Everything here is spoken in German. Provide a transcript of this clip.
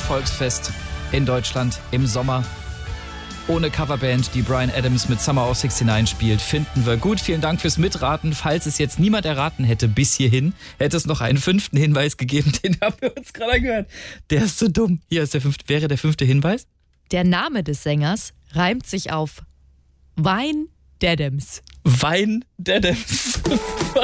Volksfest in Deutschland im Sommer. Ohne Coverband, die Bryan Adams mit Summer of '69 spielt, finden wir gut. Vielen Dank fürs Mitraten. Falls es jetzt niemand erraten hätte bis hierhin, hätte es noch einen 5. Hinweis gegeben. Den haben wir uns gerade gehört. Der ist so dumm. Hier ist wäre der 5. Hinweis. Der Name des Sängers reimt sich auf Wine Dadams. Wine Dadams.